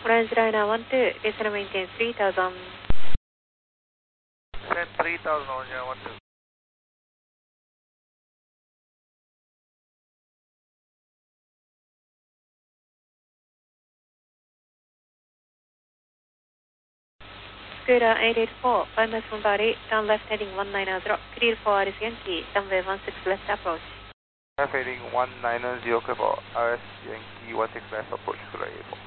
Orange Liner 12, descend maintain 3000. Descend 3000, Orange Liner 12. Scuda 884, bypass from body, down left heading 190, clear for RS Yankee, runway 16 left approach. Left heading 190, clear for RS Yankee 16 left approach, Scuda 884.